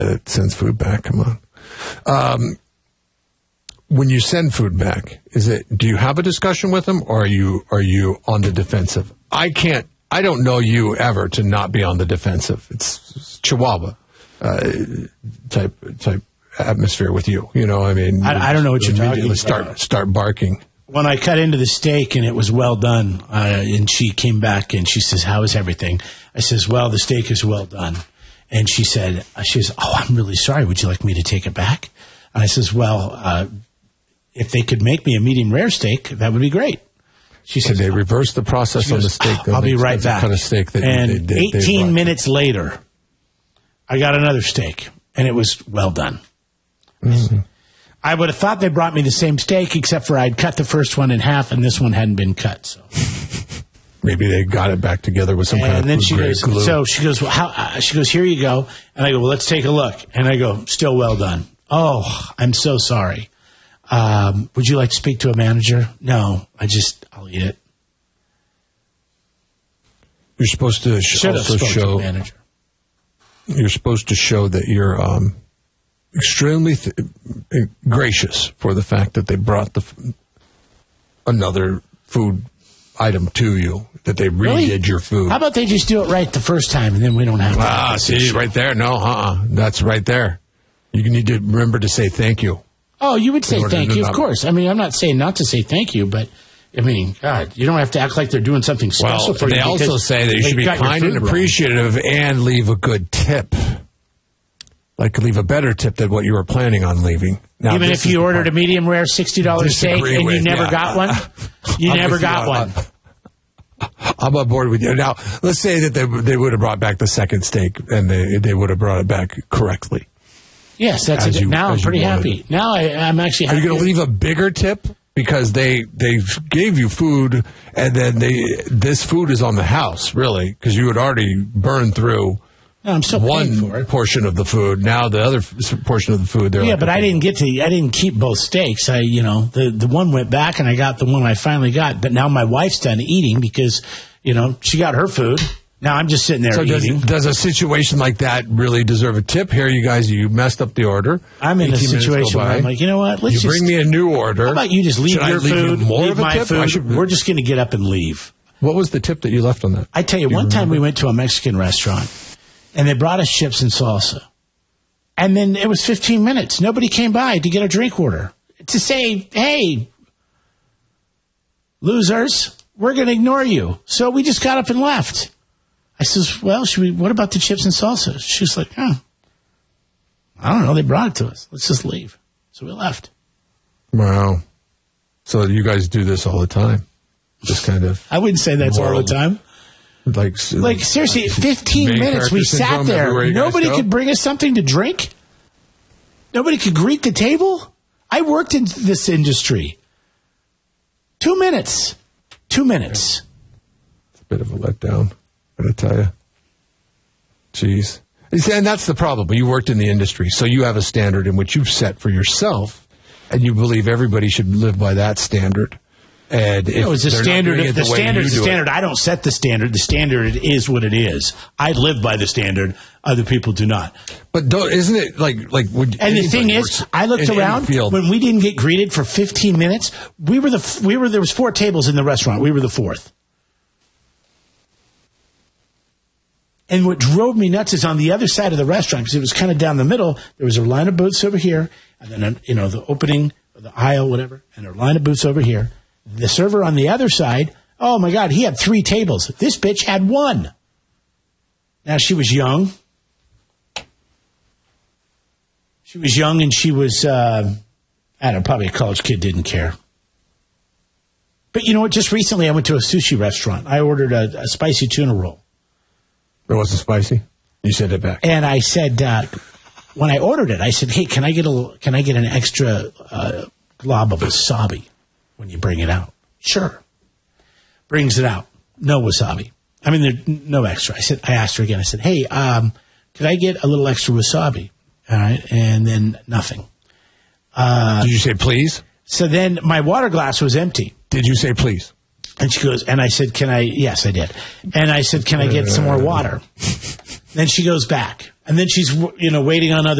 that sends food back. Come on. When you send food back, do you have a discussion with them, or are you on the defensive? I don't know you ever to not be on the defensive. It's Chihuahua type atmosphere with you. You know, I mean, I don't know what you're talking about. Start barking. When I cut into the steak and it was well done, and she came back and she says, "How is everything?" I says, "Well, the steak is well done." And she says, "Oh, I'm really sorry. Would you like me to take it back?" And I says, "Well, if they could make me a medium rare steak, that would be great." She said, they reversed the process on the steak. I'll be right back. Kind of steak that and 18 minutes later, I got another steak, and it was well done. Mm-hmm. I would have thought they brought me the same steak, except for I'd cut the first one in half, and this one hadn't been cut. So maybe they got it back together with some kind of and then she goes, glue. So she goes, well, she goes, "Here you go." And I go, "Well, let's take a look." And I go, "Still well done." "Oh, I'm so sorry. Would you like to speak to a manager?" "No, I'll eat it." You're supposed to also show. Manager. You're supposed to show that you're extremely gracious for the fact that they brought another food item to you, that they redid your food. How about they just do it right the first time, and then we don't have to. See, right there. No, that's right there. You need to remember to say thank you. Oh, you would say thank you, of course. I mean, I'm not saying not to say thank you, but, I mean, God, you don't have to act like they're doing something special for you. They also say that you should be kind and appreciative and leave a good tip. Like, leave a better tip than what you were planning on leaving. Now, even if you ordered a medium rare $60 steak and you never got one? You never got one. I'm on board with you. Now, let's say that they would have brought back the second steak and they would have brought it back correctly. Yes, that's it. Now I'm pretty happy. Now I'm actually happy. Are you going to leave a bigger tip? Because they gave you food, and then this food is on the house, really, because you had already burned through I'm still paying for it. Portion of the food. Now the other portion of the food. But I didn't keep both steaks. The one went back, and I got the one I finally got. But now my wife's done eating because, she got her food. Now I'm just sitting there eating. Does a situation like that really deserve a tip? Here, you guys, you messed up the order. I'm in a situation where I'm like, you know what? Bring me a new order. How about you just leave your food, leave my food? We're just going to get up and leave. What was the tip that you left on that? I tell you, one time we went to a Mexican restaurant, and they brought us chips and salsa. And then it was 15 minutes. Nobody came by to get a drink order to say, "Hey, losers, we're going to ignore you." So we just got up and left. I says, "Well, what about the chips and salsa?" She's like, "I don't know. They brought it to us. Let's just leave." So we left. Wow. So you guys do this all the time? Just kind of. I wouldn't say that's all the time. Like seriously, 15 minutes we sat there. Nobody could bring us something to drink. Nobody could greet the table. I worked in this industry. 2 minutes. 2 minutes. It's a bit of a letdown, I gotta tell you. Jeez. And that's the problem. You worked in the industry, so you have a standard in which you've set for yourself, and you believe everybody should live by that standard. And if it's the standard. The standard is the standard. I don't set the standard. The standard is what it is. I live by the standard. Other people do not. But isn't it like? And the thing is, I looked around when we didn't get greeted for 15 minutes. There was 4 tables in the restaurant. We were the 4th. And what drove me nuts is on the other side of the restaurant, because it was kind of down the middle. There was a line of booths over here, and then the opening, the aisle, whatever, and a line of booths over here. The server on the other side, oh my God, he had 3 tables. This bitch had 1. Now, she was young. She was young, and she was, probably a college kid, didn't care. But you know what? Just recently, I went to a sushi restaurant. I ordered a spicy tuna roll. It wasn't spicy? You sent it back. And I said, when I ordered it, I said, "Hey, can I get an extra glob of wasabi when you bring it out?" "Sure." Brings it out. No wasabi. I mean, there's no extra. I asked her again. I said, "Hey, could I get a little extra wasabi?" All right. And then nothing. Did you say please? So then my water glass was empty. Did you say please? And she goes, and I said, yes, I did. And I said, "Can I get some more water?" Then she goes back. And then she's, waiting on other